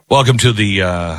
Welcome to the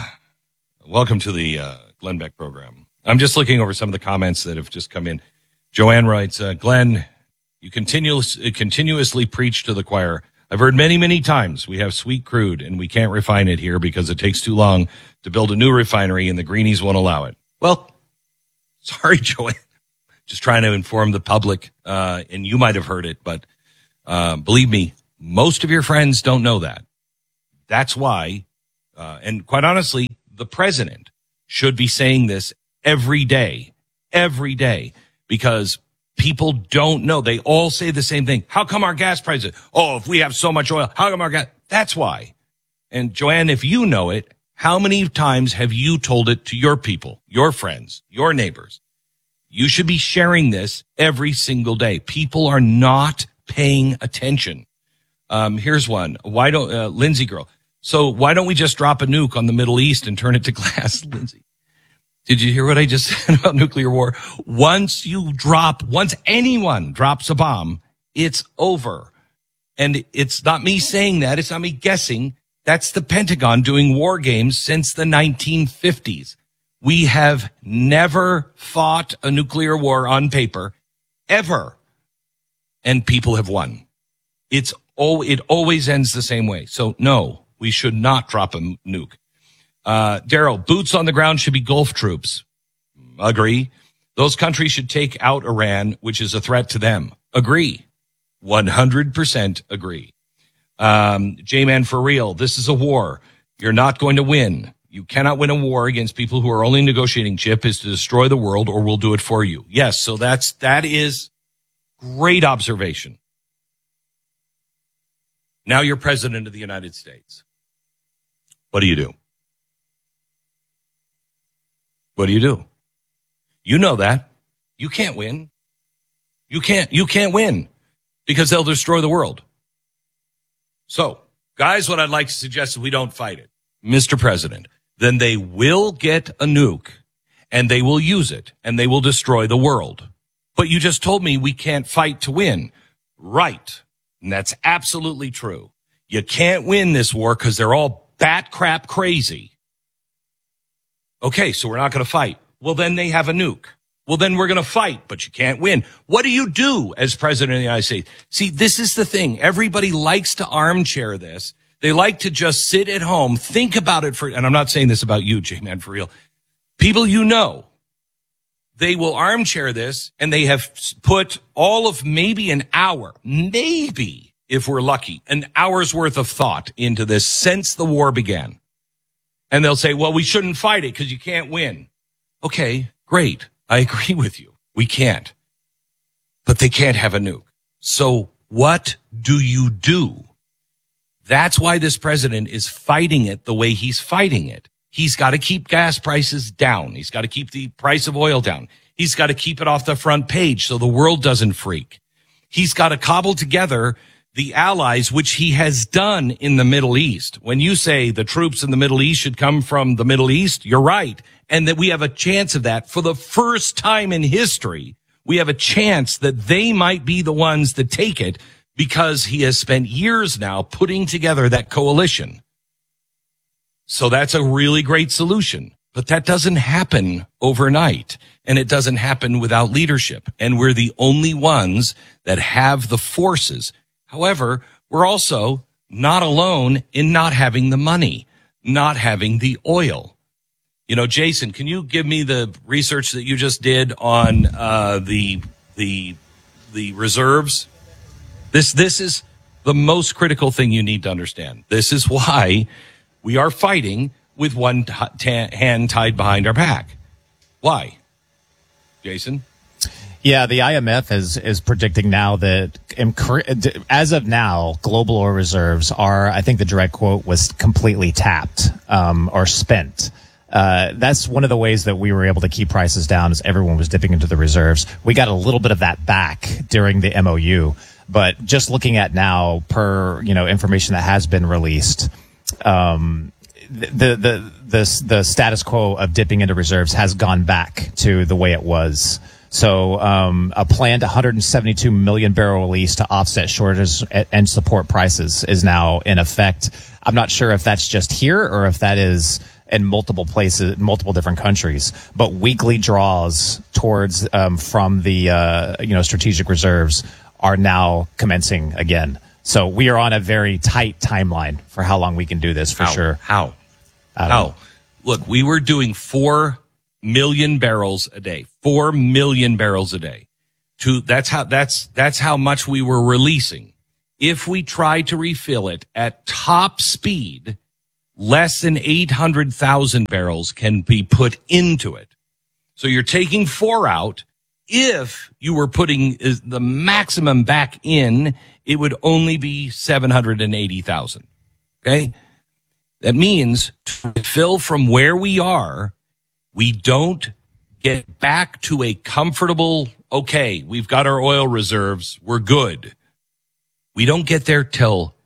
Glenn Beck program. I'm just looking over some of the comments that have just come in. Joanne writes, Glenn, you continuously preach to the choir. I've heard many, many times we have sweet crude and we can't refine it here because it takes too long to build a new refinery and the greenies won't allow it. Well, sorry, Joanne. Just trying to inform the public, and you might have heard it, but believe me, most of your friends don't know that. That's why, and quite honestly, the president should be saying this every day, because people don't know. They all say the same thing. How come our gas prices? Oh, if we have so much oil, how come our gas? That's why. And Joanne, if you know it, how many times have you told it to your people, your friends, your neighbors? You should be sharing this every single day. People are not paying attention. Here's one. Why don't, Lindsay girl. So why don't we just drop a nuke on the Middle East and turn it to glass, Lindsay? Did you hear what I just said about nuclear war? Once anyone drops a bomb, it's over. And it's not me saying that. It's not me guessing. That's the Pentagon doing war games since the 1950s. We have never fought a nuclear war on paper, ever. And people have won. It always ends the same way. So no, we should not drop a nuke. Daryl, boots on the ground should be Gulf troops. Agree. Those countries should take out Iran, which is a threat to them. Agree. 100% agree. J-Man, for real, this is a war. You're not going to win. You cannot win a war against people who are only negotiating chip is to destroy the world, or we'll do it for you. Yes, so that is great observation. Now you're president of the United States. What do you do? What do you do? You know that. You can't win. You can't win because they'll destroy the world. So, guys, what I'd like to suggest is we don't fight it. Mr. President, then they will get a nuke and they will use it and they will destroy the world. But you just told me we can't fight to win. Right. And that's absolutely true. You can't win this war because they're all bat crap crazy. Okay, so we're not going to fight. Well, then they have a nuke. Well, then we're going to fight, but you can't win. What do you do as president of the United States? See, this is the thing. Everybody likes to armchair this. They like to just sit at home, think about it and I'm not saying this about you, J-Man, for real. People you know, they will armchair this and they have put all of maybe an hour, maybe if we're lucky, an hour's worth of thought into this since the war began. And they'll say, well, we shouldn't fight it because you can't win. Okay, great. I agree with you. We can't. But they can't have a nuke. So what do you do? That's why this president is fighting it the way he's fighting it. He's got to keep gas prices down. He's got to keep the price of oil down. He's got to keep it off the front page so the world doesn't freak. He's got to cobble together the allies, which he has done in the Middle East. When you say the troops in the Middle East should come from the Middle East, you're right. And that we have a chance of that for the first time in history. We have a chance that they might be the ones that take it because he has spent years now putting together that coalition. So that's a really great solution. But that doesn't happen overnight. And it doesn't happen without leadership. And we're the only ones that have the forces. However, we're also not alone in not having the money, not having the oil. You know, Jason, can you give me the research that you just did on the reserves? This is the most critical thing you need to understand. This is why we are fighting with one hand tied behind our back. Why? Jason? Yeah, the IMF is predicting now that as of now, global oil reserves are, I think the direct quote was completely tapped or spent. That's one of the ways that we were able to keep prices down as everyone was dipping into the reserves. We got a little bit of that back during the MOU, but just looking at now per, information that has been released, the status quo of dipping into reserves has gone back to the way it was. So a planned 172 million barrel release to offset shortages and support prices is now in effect. I'm not sure if that's just here or if that is in multiple places, multiple different countries. But weekly draws towards from the strategic reserves are now commencing again. So we are on a very tight timeline for how long we can do this for sure. How? Look, we were doing 4 million barrels a day. 4 million barrels a day. That's how much we were releasing. If we try to refill it at top speed, less than 800,000 barrels can be put into it. So you're taking 4 out. If you were putting the maximum back in, it would only be 780,000. Okay? That means to fill from where we are, we don't get back to a comfortable, okay, we've got our oil reserves, we're good. We don't get there till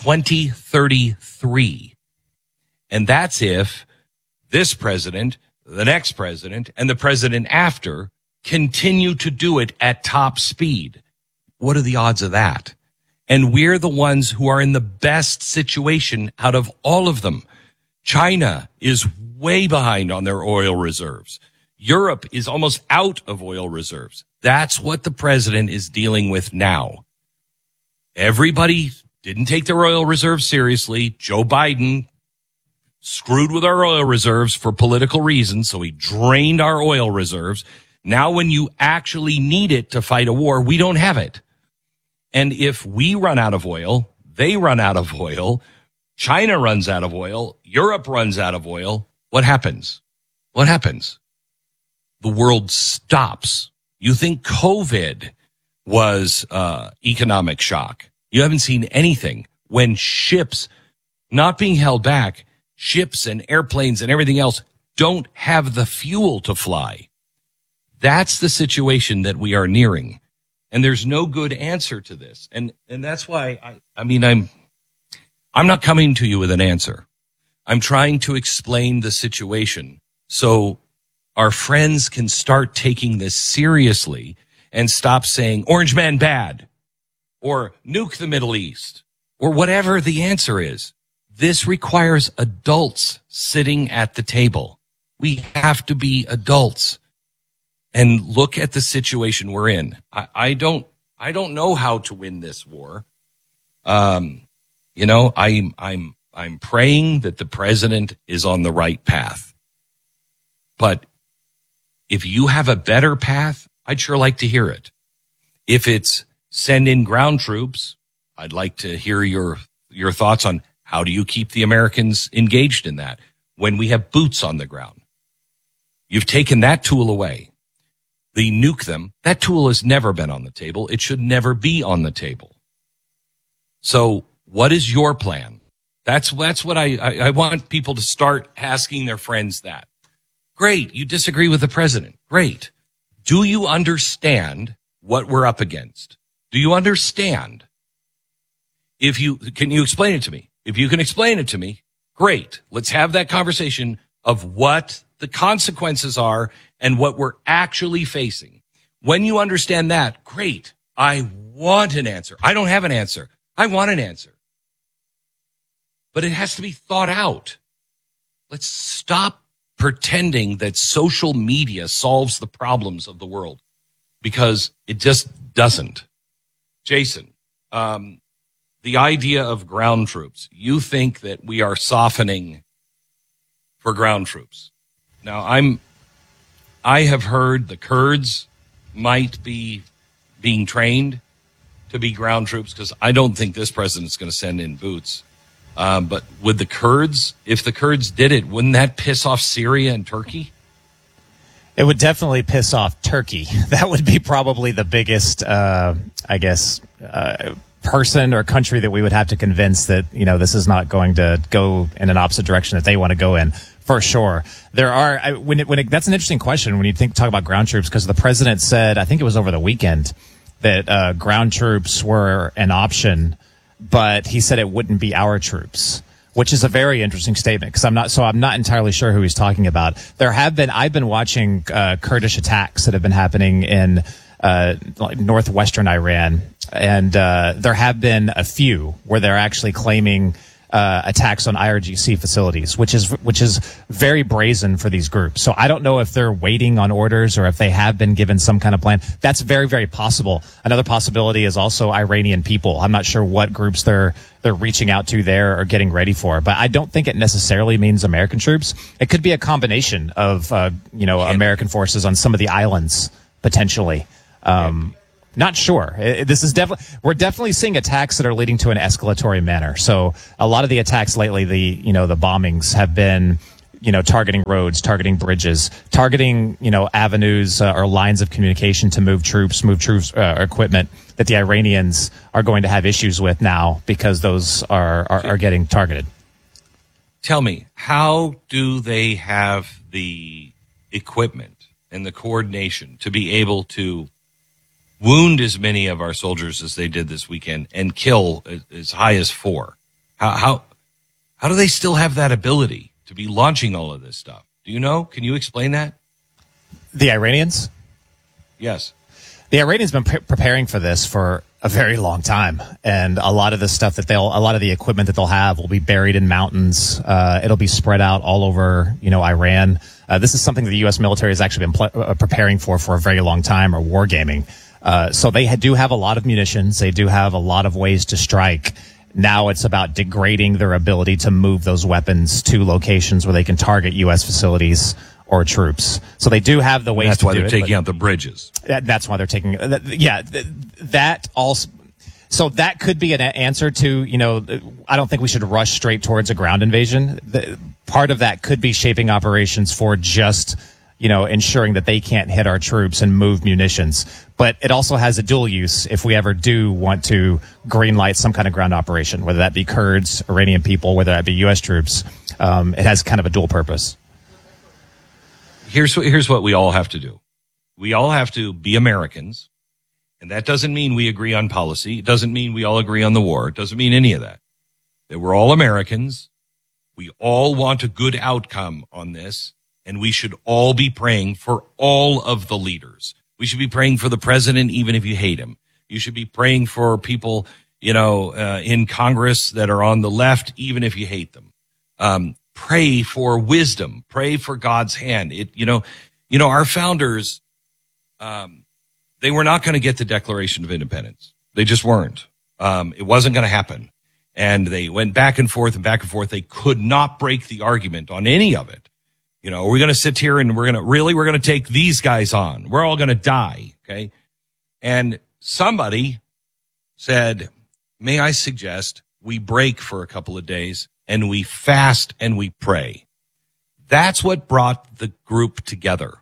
2033. And that's if this president, the next president, and the president after continue to do it at top speed. What are the odds of that? And we're the ones who are in the best situation out of all of them. China is way behind on their oil reserves. Europe is almost out of oil reserves. That's what the president is dealing with now. Everybody didn't take their oil reserves seriously. Joe Biden screwed with our oil reserves for political reasons, so he drained our oil reserves. Now when you actually need it to fight a war, we don't have it. And if we run out of oil, they run out of oil, China runs out of oil, Europe runs out of oil, what happens? What happens? The world stops. You think COVID was economic shock. You haven't seen anything when ships not being held back, ships and airplanes and everything else don't have the fuel to fly. That's the situation that we are nearing. And there's no good answer to this. And that's why I'm not coming to you with an answer. I'm trying to explain the situation so our friends can start taking this seriously and stop saying Orange Man bad or nuke the Middle East or whatever the answer is. This requires adults sitting at the table. We have to be adults and look at the situation we're in. I don't know how to win this war. I'm praying that the president is on the right path. But if you have a better path, I'd sure like to hear it. If it's send in ground troops, I'd like to hear your thoughts on how do you keep the Americans engaged in that when we have boots on the ground. You've taken that tool away. The nuke them, that tool has never been on the table. It should never be on the table. So what is your plan? That's what I want people to start asking their friends that. Great, you disagree with the president. Great. Do you understand what we're up against? Do you understand? Can you explain it to me? If you can explain it to me, great. Let's have that conversation of what the consequences are and what we're actually facing. When you understand that, great. I want an answer. I don't have an answer. I want an answer. But it has to be thought out. Let's stop pretending that social media solves the problems of the world, because it just doesn't. Jason, the idea of ground troops, you think that we are softening for ground troops. Now, I have heard the Kurds might be being trained to be ground troops, because I don't think this president's going to send in boots. But with the Kurds, if the Kurds did it, wouldn't that piss off Syria and Turkey? It would definitely piss off Turkey. That would be probably the biggest, person or country that we would have to convince that, this is not going to go in an opposite direction that they want to go in. For sure. There are, that's an interesting question when you talk about ground troops, because the president said, I think it was over the weekend, that ground troops were an option, but he said it wouldn't be our troops, which is a very interesting statement because I'm not entirely sure who he's talking about. I've been watching Kurdish attacks that have been happening in like northwestern Iran, and there have been a few where they're actually claiming attacks on IRGC facilities, which is very brazen for these groups. So I don't know if they're waiting on orders or if they have been given some kind of plan. That's very, very possible. Another possibility is also Iranian people. I'm not sure what groups they're reaching out to there or getting ready for, but I don't think it necessarily means American troops. It could be a combination of American forces on some of the islands potentially. Not sure. We're definitely seeing attacks that are leading to an escalatory manner. So a lot of the attacks lately, the bombings have been, targeting roads, targeting bridges, targeting, avenues or lines of communication to move troops, equipment that the Iranians are going to have issues with now because those are getting targeted. Tell me, how do they have the equipment and the coordination to be able to wound as many of our soldiers as they did this weekend and kill as high as 4? How do they still have that ability to be launching all of this stuff? Do you know? Can you explain that? The Iranians? Yes. The Iranians have been preparing for this for a very long time. And a lot of the stuff a lot of the equipment that they'll have will be buried in mountains. It'll be spread out all over, Iran. This is something that the U.S. military has actually been preparing for a very long time, or wargaming. So they do have a lot of munitions. They do have a lot of ways to strike. Now it's about degrading their ability to move those weapons to locations where they can target U.S. facilities or troops. So they do have the ways to do it. That's why they're taking out the bridges. That's why they're taking, that also. So that could be an answer to, I don't think we should rush straight towards a ground invasion. Part of that could be shaping operations for just, ensuring that they can't hit our troops and move munitions. But it also has a dual use if we ever do want to greenlight some kind of ground operation, whether that be Kurds, Iranian people, whether that be U.S. troops. It has kind of a dual purpose. Here's what we all have to do. We all have to be Americans. And that doesn't mean we agree on policy. It doesn't mean we all agree on the war. It doesn't mean any of that. That we're all Americans. We all want a good outcome on this. And we should all be praying for all of the leaders. We should be praying for the president, even if you hate him. You should be praying for people, in Congress that are on the left, even if you hate them. Pray for wisdom. Pray for God's hand. Our founders, they were not going to get the Declaration of Independence. They just weren't. It wasn't going to happen. And they went back and forth and back and forth. They could not break the argument on any of it. We're going to sit here and we're going to take these guys on. We're all going to die. Okay. And somebody said, may I suggest we break for a couple of days and we fast and we pray. That's what brought the group together.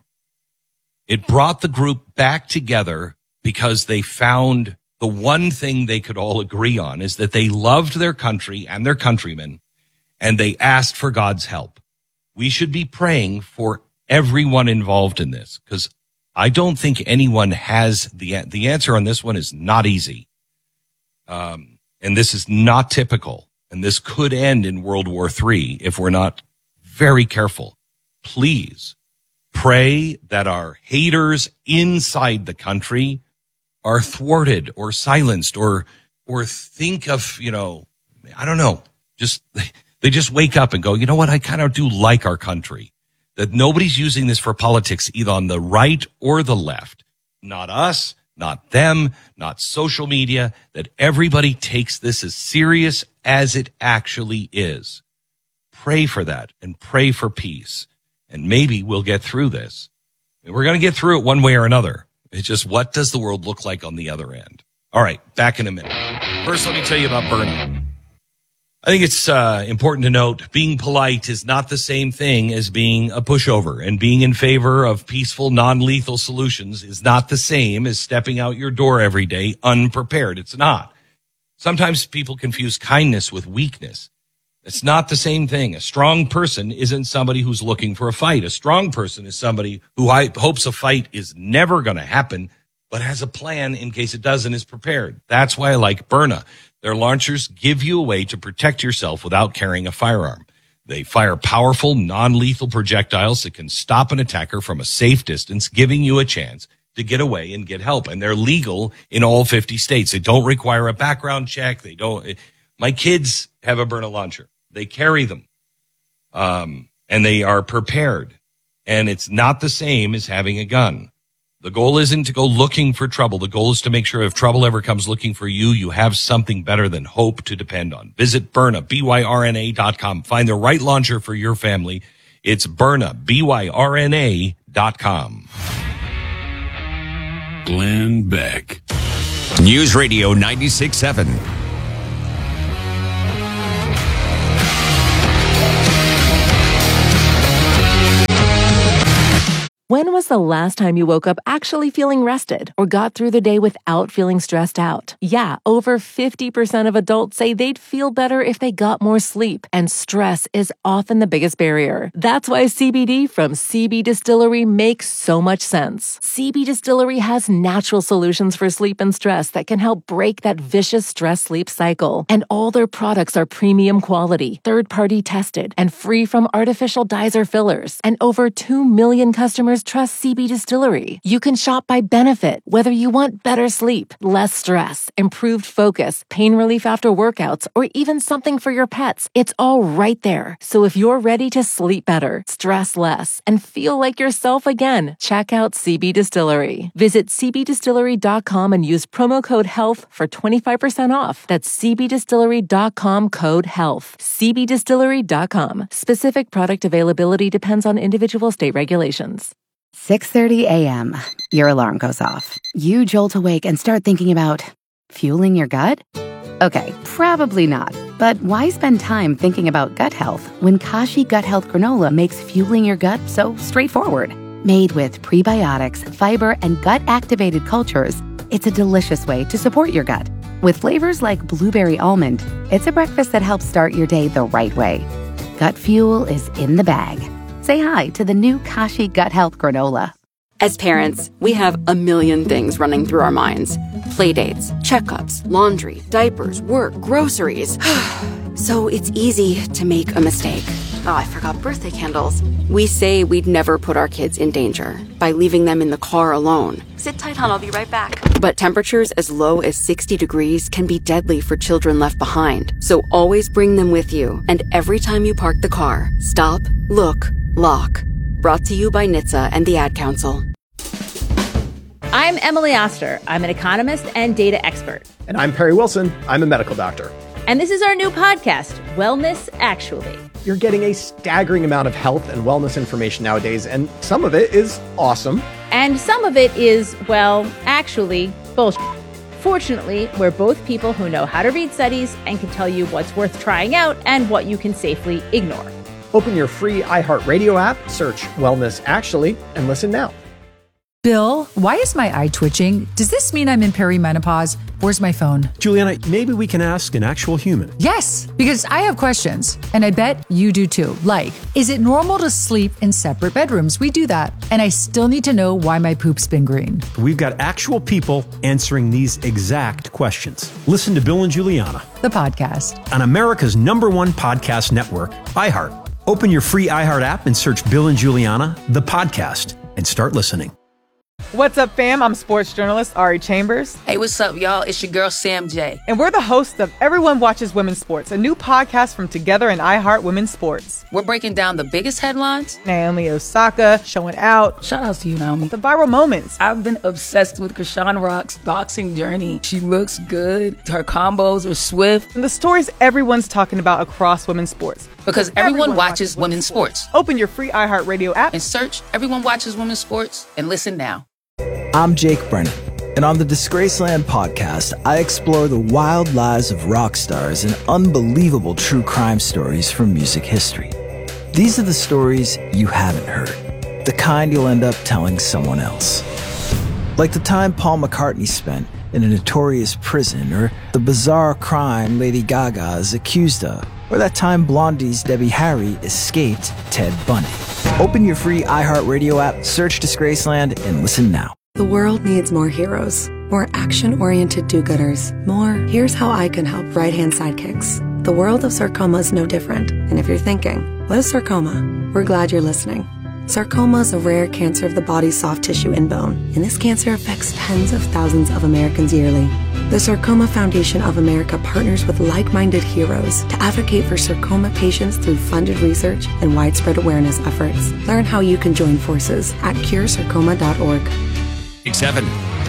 It brought the group back together because they found the one thing they could all agree on is that they loved their country and their countrymen, and they asked for God's help. We should be praying for everyone involved in this because I don't think anyone has the answer on this one is not easy. And this is not typical. And this could end in World War III if we're not very careful. Please pray that our haters inside the country are thwarted or silenced or think of, I don't know, they just wake up and go, you know what? I kind of do like our country, that nobody's using this for politics, either on the right or the left. Not us, not them, not social media, that everybody takes this as serious as it actually is. Pray for that and pray for peace. And maybe we'll get through this. We're going to get through it one way or another. It's just, what does the world look like on the other end? All right, back in a minute. First, let me tell you about Byrna. I think it's important to note being polite is not the same thing as being a pushover, and being in favor of peaceful, non-lethal solutions is not the same as stepping out your door every day unprepared. It's not. Sometimes people confuse kindness with weakness. It's not the same thing. A strong person isn't somebody who's looking for a fight. A strong person is somebody who hopes a fight is never going to happen, but has a plan in case it does and is prepared. That's why I like Byrna. Their launchers give you a way to protect yourself without carrying a firearm. They fire powerful, non-lethal projectiles that can stop an attacker from a safe distance, giving you a chance to get away and get help. And they're legal in all 50 states. They don't require a background check. My kids have a Byrna launcher. They carry them. And they are prepared. And it's not the same as having a gun. The goal isn't to go looking for trouble. The goal is to make sure if trouble ever comes looking for you, you have something better than hope to depend on. Visit Byrna, BYRNA.com. Find the right launcher for your family. It's Byrna, BYRNA.com. Glenn Beck. News Radio 96.7. When was the last time you woke up actually feeling rested or got through the day without feeling stressed out? Yeah, over 50% of adults say they'd feel better if they got more sleep, and stress is often the biggest barrier. That's why CBD from CB Distillery makes so much sense. CB Distillery has natural solutions for sleep and stress that can help break that vicious stress-sleep cycle. And all their products are premium quality, third-party tested, and free from artificial dyes or fillers. And over 2 million customers trust CB Distillery. You can shop by benefit, whether you want better sleep, less stress, improved focus, pain relief after workouts, or even something for your pets. It's all right there. So if you're ready to sleep better, stress less, and feel like yourself again, check out CB Distillery. Visit cbdistillery.com and use promo code HEALTH for 25% off. That's cbdistillery.com, code HEALTH. cbdistillery.com. Specific product availability depends on individual state regulations. 6:30 a.m. Your alarm goes off. You jolt awake and start thinking about fueling your gut? Okay, probably not. But why spend time thinking about gut health when Kashi Gut Health Granola makes fueling your gut so straightforward? Made with prebiotics, fiber, and gut-activated cultures, it's a delicious way to support your gut. With flavors like blueberry almond, it's a breakfast that helps start your day the right way. Gut fuel is in the bag. Say hi to the new Kashi Gut Health Granola. As parents, we have a million things running through our minds. Playdates, checkups, laundry, diapers, work, groceries. So it's easy to make a mistake. Oh, I forgot birthday candles. We say we'd never put our kids in danger by leaving them in the car alone. Sit tight, hon, I'll be right back. But temperatures as low as 60 degrees can be deadly for children left behind. So always bring them with you. And every time you park the car, stop, look, lock. Brought to you by NHTSA and the Ad Council. I'm Emily Oster. I'm an economist and data expert. And I'm Perry Wilson. I'm a medical doctor. And this is our new podcast, Wellness Actually. You're getting a staggering amount of health and wellness information nowadays, and some of it is awesome. And some of it is, well, actually, bullshit. Fortunately, we're both people who know how to read studies and can tell you what's worth trying out and what you can safely ignore. Open your free iHeartRadio app, search Wellness Actually, and listen now. Bill, why is my eye twitching? Does this mean I'm in perimenopause? Where's my phone? Juliana, maybe we can ask an actual human. Yes, because I have questions, and I bet you do too. Like, is it normal to sleep in separate bedrooms? We do that. And I still need to know why my poop's been green. We've got actual people answering these exact questions. Listen to Bill and Juliana, the podcast, on America's #1 podcast network, iHeart. Open your free iHeart app and search Bill and Juliana, the podcast, and start listening. What's up, fam? I'm sports journalist Ari Chambers. Hey, what's up, y'all? It's your girl, Sam J. And we're the hosts of Everyone Watches Women's Sports, a new podcast from Together and iHeart Women's Sports. We're breaking down the biggest headlines. Naomi Osaka showing out. Shout out to you, Naomi. The viral moments. I've been obsessed with Krishan Rock's boxing journey. She looks good. Her combos are swift. And the stories everyone's talking about across women's sports. Because everyone watches women's sports. Open your free iHeartRadio app and search Everyone Watches Women's Sports and listen now. I'm Jake Brennan, and on the Disgraceland podcast, I explore the wild lives of rock stars and unbelievable true crime stories from music history. These are the stories you haven't heard, the kind you'll end up telling someone else. Like the time Paul McCartney spent in a notorious prison, or the bizarre crime Lady Gaga is accused of, or that time Blondie's Debbie Harry escaped Ted Bundy. Open your free iHeartRadio app, search Disgraceland, and listen now. The world needs more heroes. more action-oriented do-gooders. More, here's how I can help right-hand sidekicks. The world of sarcoma is no different. And if you're thinking, what is sarcoma? We're glad you're listening. Sarcoma is a rare cancer of the body's soft tissue and bone, and this cancer affects tens of thousands of Americans yearly. The Sarcoma Foundation of America partners with like-minded heroes to advocate for sarcoma patients through funded research and widespread awareness efforts. Learn how you can join forces at curesarcoma.org. 7.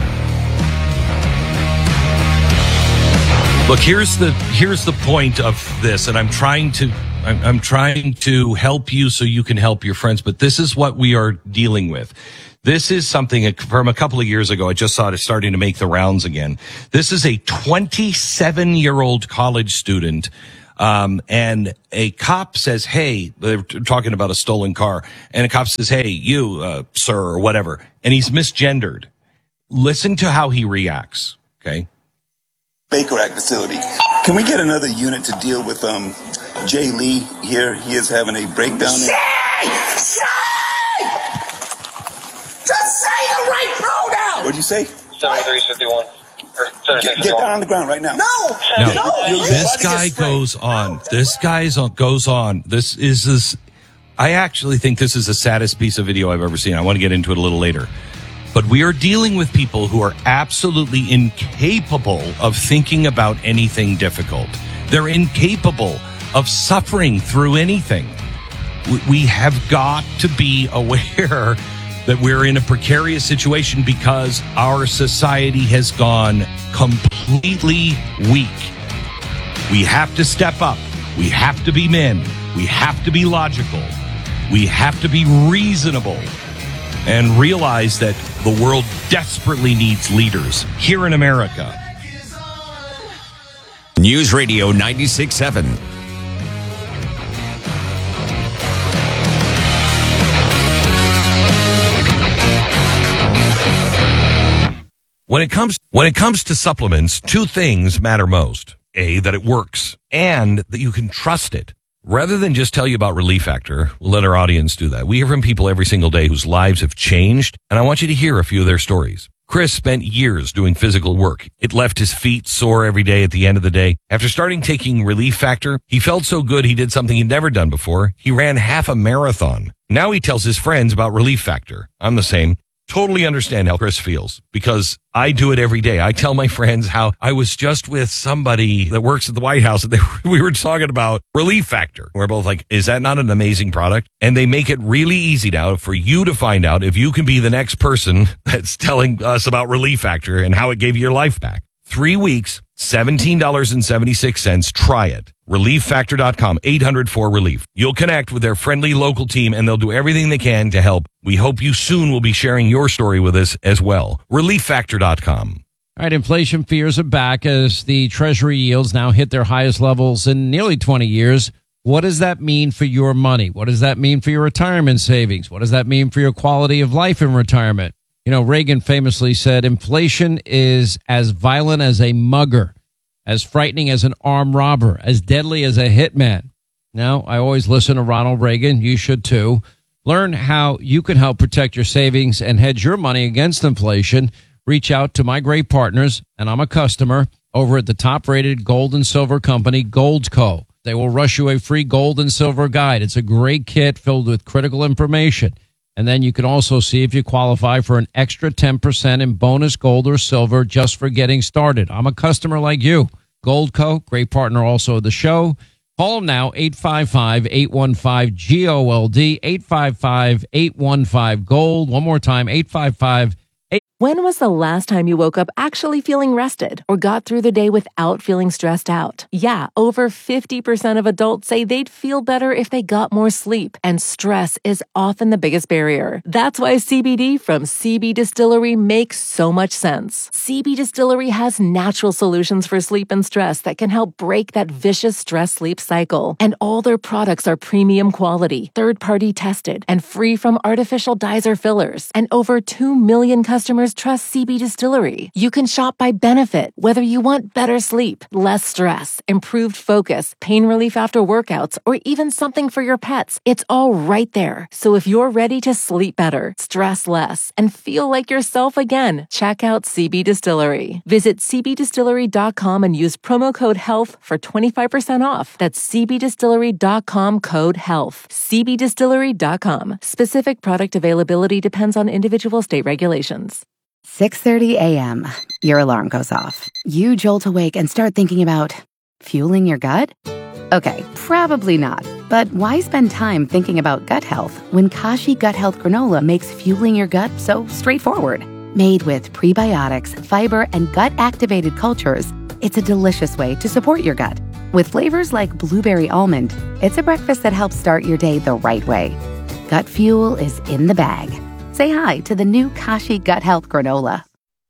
Look, here's the point of this, and I'm trying to help you so you can help your friends, but this is what we are dealing with. This is something from a couple of years ago. I just saw it starting to make the rounds again. This is a 27-year-old college student, and a cop says, hey, they're talking about a stolen car, and a cop says, hey, you, sir, or whatever, and he's misgendered. Listen to how he reacts, okay? Baker Act facility. Can we get another unit to deal with Jay Lee here? He is having a breakdown. Say! Just say the right pronoun! What'd you say? 7351. Get down on the ground right now. No. This guy goes on. This guy goes on. I actually think this is the saddest piece of video I've ever seen. I want to get into it a little later. But we are dealing with people who are absolutely incapable of thinking about anything difficult. They're incapable of suffering through anything. We have got to be aware that we're in a precarious situation because our society has gone completely weak. We have to step up. We have to be men. We have to be logical. We have to be reasonable and realize that the world desperately needs leaders here in America. News Radio 96.7. When it comes to supplements, two things matter most. A, that it works, and that you can trust it. Rather than just tell you about Relief Factor, we'll let our audience do that. We hear from people every single day whose lives have changed, and I want you to hear a few of their stories. Chris spent years doing physical work. It left his feet sore every day at the end of the day. After starting taking Relief Factor, he felt so good he did something he'd never done before. He ran half a marathon. Now he tells his friends about Relief Factor. I'm the same. Totally understand how Chris feels because I do it every day. I tell my friends how I was just with somebody that works at the White House and we were talking about Relief Factor. We're both like, is that not an amazing product? And they make it really easy now for you to find out if you can be the next person that's telling us about Relief Factor and how it gave you your life back. 3 weeks, $17.76. Try it. ReliefFactor.com, 800-4RELIEF. You'll connect with their friendly local team and they'll do everything they can to help. We hope you soon will be sharing your story with us as well. ReliefFactor.com. All right, inflation fears are back as the Treasury yields now hit their highest levels in nearly 20 years. What does that mean for your money? What does that mean for your retirement savings? What does that mean for your quality of life in retirement? You know, Reagan famously said, inflation is as violent as a mugger, as frightening as an armed robber, as deadly as a hitman. Now, I always listen to Ronald Reagan. You should too. Learn how you can help protect your savings and hedge your money against inflation. Reach out to my great partners, and I'm a customer, over at the top-rated gold and silver company, Goldco. They will rush you a free gold and silver guide. It's a great kit filled with critical information. And then you can also see if you qualify for an extra 10% in bonus gold or silver just for getting started. I'm a customer like you. Goldco, great partner also of the show. Call them now, 855-815-GOLD, 855-815-GOLD. One more time, 855. When was the last time you woke up actually feeling rested or got through the day without feeling stressed out? Yeah, over 50% of adults say they'd feel better if they got more sleep, and stress is often the biggest barrier. That's why CBD from CB Distillery makes so much sense. CB Distillery has natural solutions for sleep and stress that can help break that vicious stress-sleep cycle. And all their products are premium quality, third-party tested, and free from artificial dyes or fillers. And over 2 million customers just trust CB Distillery. You can shop by benefit, whether you want better sleep, less stress, improved focus, pain relief after workouts, or even something for your pets. It's all right there. So if you're ready to sleep better, stress less, and feel like yourself again, check out CB Distillery. Visit cbdistillery.com and use promo code HEALTH for 25% off. That's cbdistillery.com, code HEALTH. cbdistillery.com. Specific product availability depends on individual state regulations. 6:30 a.m. Your alarm goes off. You jolt awake and start thinking about fueling your gut? Okay, probably not. But why spend time thinking about gut health when Kashi Gut Health Granola makes fueling your gut so straightforward? Made with prebiotics, fiber, and gut-activated cultures, it's a delicious way to support your gut. With flavors like blueberry almond, it's a breakfast that helps start your day the right way. Gut fuel is in the bag. Say hi to the new Kashi Gut Health Granola.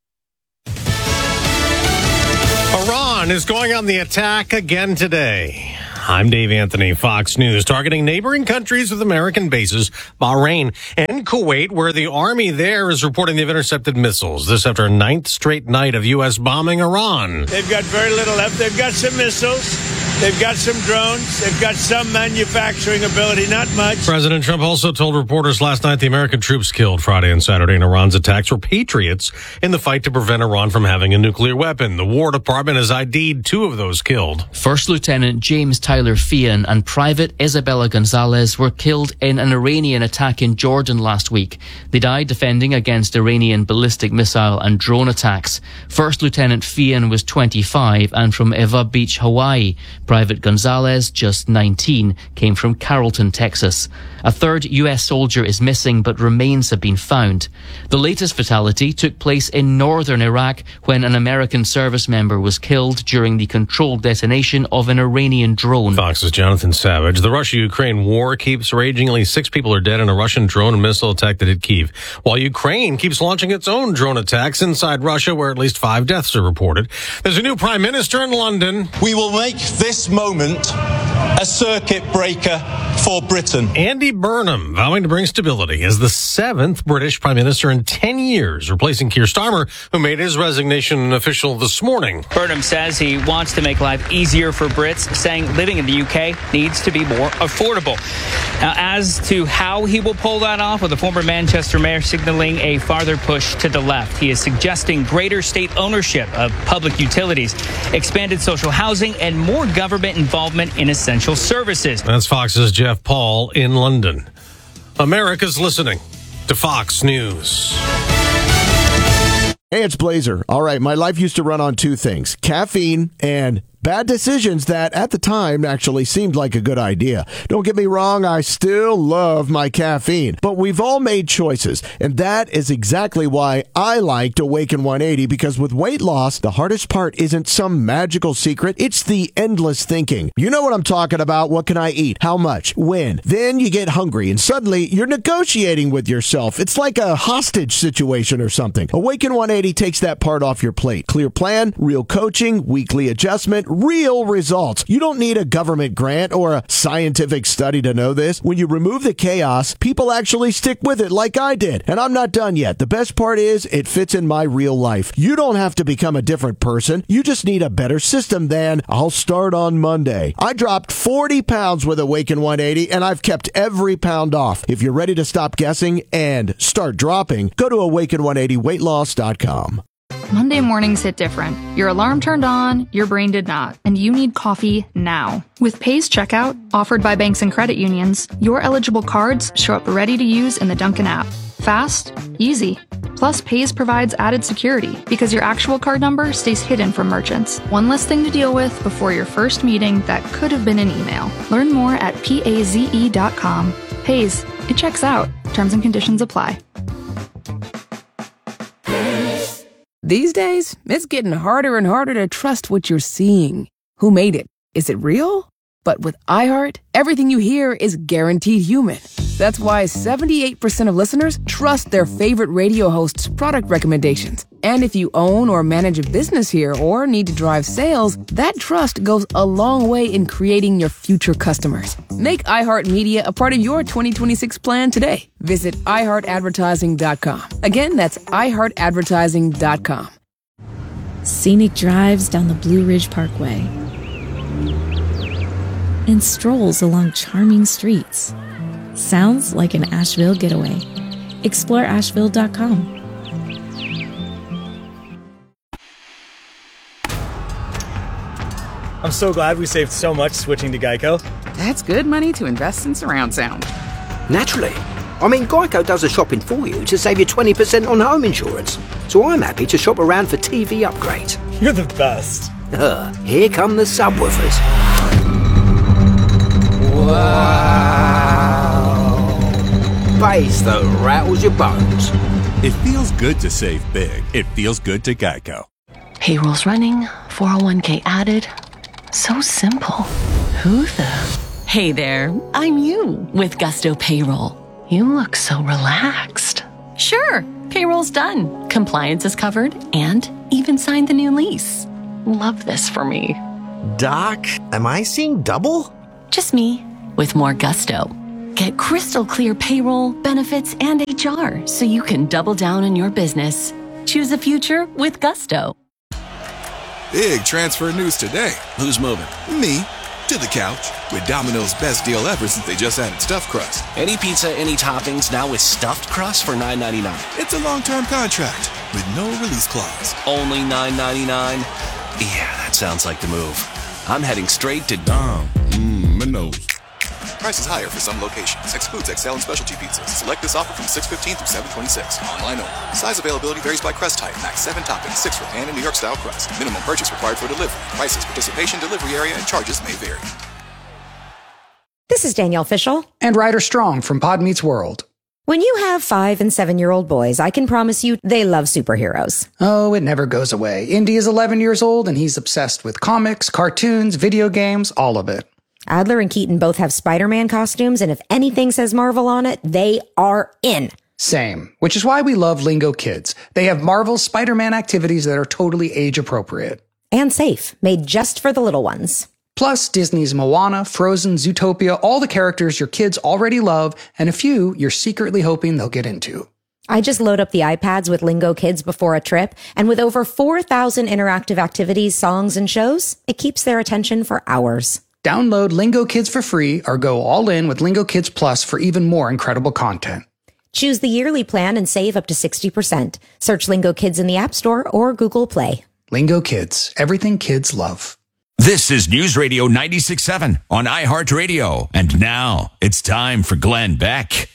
Iran is going on the attack again today. I'm Dave Anthony, Fox News, targeting neighboring countries with American bases, Bahrain and Kuwait, where the army there is reporting they've intercepted missiles. This after a 9th straight night of U.S. bombing Iran. They've got very little left. They've got some missiles. They've got some drones. They've got some manufacturing ability, not much. President Trump also told reporters last night the American troops killed Friday and Saturday in Iran's attacks were patriots in the fight to prevent Iran from having a nuclear weapon. The War Department has ID'd 2 of those killed. First Lieutenant James Tyler Fian and Private Isabella Gonzalez were killed in an Iranian attack in Jordan last week. They died defending against Iranian ballistic missile and drone attacks. First Lieutenant Fian was 25 and from Eva Beach, Hawaii. Private Gonzalez, just 19, came from Carrollton, Texas. A third U.S. soldier is missing, but remains have been found. The latest fatality took place in northern Iraq when an American service member was killed during the controlled detonation of an Iranian drone. Fox's Jonathan Savage. The Russia-Ukraine war keeps raging. At least 6 people are dead in a Russian drone and missile attack that hit Kyiv, while Ukraine keeps launching its own drone attacks inside Russia, where at least 5 deaths are reported. There's a new prime minister in London. We will make this moment a circuit breaker for Britain. Andy Burnham vowing to bring stability as the 7th British prime minister in 10 years, replacing Keir Starmer, who made his resignation official this morning. Burnham says he wants to make life easier for Brits, saying living in the UK needs to be more affordable. Now, as to how he will pull that off, with the former Manchester mayor signaling a farther push to the left. He is suggesting greater state ownership of public utilities, expanded social housing, and more government involvement in essential services. That's Fox's Jeff Paul in London. America's listening to Fox News. Hey, it's Blazer. All right, my life used to run on 2 things: caffeine and bad decisions that at the time actually seemed like a good idea. Don't get me wrong, I still love my caffeine, but we've all made choices, and that is exactly why I liked Awaken 180, because with weight loss, the hardest part isn't some magical secret, it's the endless thinking. You know what I'm talking about. What can I eat? How much? When? Then you get hungry, and suddenly you're negotiating with yourself. It's like a hostage situation or something. Awaken 180 takes that part off your plate. Clear plan, real coaching, weekly adjustment, real results. You don't need a government grant or a scientific study to know this. When you remove the chaos, people actually stick with it like I did. And I'm not done yet. The best part is it fits in my real life. You don't have to become a different person. You just need a better system than I'll start on Monday. I dropped 40 pounds with Awaken 180 and I've kept every pound off. If you're ready to stop guessing and start dropping, go to awaken180weightloss.com. Monday mornings hit different. Your alarm turned on, your brain did not, and you need coffee now. With Paze Checkout, offered by banks and credit unions, your eligible cards show up ready to use in the Dunkin' app. Fast, easy. Plus, Paze provides added security because your actual card number stays hidden from merchants. One less thing to deal with before your first meeting that could have been an email. Learn more at paze.com. Paze, it checks out. Terms and conditions apply. These days, it's getting harder and harder to trust what you're seeing. Who made it? Is it real? But with iHeart, everything you hear is guaranteed human. That's why 78% of listeners trust their favorite radio host's product recommendations. And if you own or manage a business here or need to drive sales, that trust goes a long way in creating your future customers. Make iHeartMedia a part of your 2026 plan today. Visit iHeartAdvertising.com. Again, that's iHeartAdvertising.com. Scenic drives down the Blue Ridge Parkway and strolls along charming streets. Sounds like an Asheville getaway. Explore Asheville.com. I'm so glad we saved so much switching to Geico. That's good money to invest in surround sound. Naturally. I mean, Geico does the shopping for you to save you 20% on home insurance. So I'm happy to shop around for TV upgrades. You're the best. Here come the subwoofers. Wow. Bass that rattles your bones. It feels good to save big. It feels good to Geico. Payroll's running, 401k added. So simple. Who the? Hey there, I'm you with Gusto Payroll. You look so relaxed. Sure, payroll's done. Compliance is covered and even signed the new lease. Love this for me. Doc, am I seeing double? Just me with more Gusto. Get crystal clear payroll, benefits, and HR so you can double down on your business. Choose a future with Gusto. Big transfer news today. Who's moving? Me. To the couch. With Domino's best deal ever since they just added stuffed crust. Any pizza, any toppings, now with stuffed crust for $9.99. It's a long-term contract with no release clause. Only $9.99? Yeah, that sounds like the move. I'm heading straight to Domino's. Prices higher for some locations. Excludes XL and specialty pizzas. Select this offer from 6/15 through 7/26. Online only. Size availability varies by crust type. Max 7 toppings, 6 for pan and New York style crust. Minimum purchase required for delivery. Prices, participation, delivery area, and charges may vary. This is Danielle Fishel. And Ryder Strong from Pod Meets World. When you have 5- and 7-year-old boys, I can promise you they love superheroes. Oh, it never goes away. Indy is 11 years old and he's obsessed with comics, cartoons, video games, all of it. Adler and Keaton both have Spider-Man costumes, and if anything says Marvel on it, they are in. Same, which is why we love Lingo Kids. They have Marvel's Spider-Man activities that are totally age-appropriate. And safe, made just for the little ones. Plus, Disney's Moana, Frozen, Zootopia, all the characters your kids already love, and a few you're secretly hoping they'll get into. I just load up the iPads with Lingo Kids before a trip, and with over 4,000 interactive activities, songs, and shows, it keeps their attention for hours. Download Lingo Kids for free or go all in with Lingo Kids Plus for even more incredible content. Choose the yearly plan and save up to 60%. Search Lingo Kids in the App Store or Google Play. Lingo Kids, everything kids love. This is News Radio 96.7 on iHeartRadio. And now it's time for Glenn Beck.